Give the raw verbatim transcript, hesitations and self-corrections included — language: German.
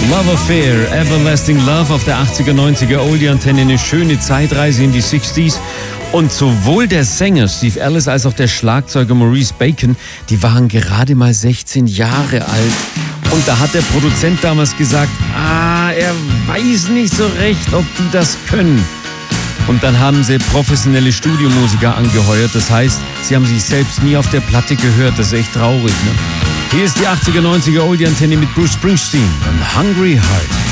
Love Affair, Everlasting Love auf der achtziger, neunziger Oldie-Antenne. Eine schöne Zeitreise in die sechziger. Und sowohl der Sänger Steve Ellis als auch der Schlagzeuger Maurice Bacon, die waren gerade mal sechzehn Jahre alt. Und da hat der Produzent damals gesagt, ah, er weiß nicht so recht, ob die das können. Und dann haben sie professionelle Studiomusiker angeheuert. Das heißt, sie haben sich selbst nie auf der Platte gehört. Das ist echt traurig, ne? Hier ist die achtziger, neunziger Oldie-Antenne mit Bruce Springsteen und Hungry Heart.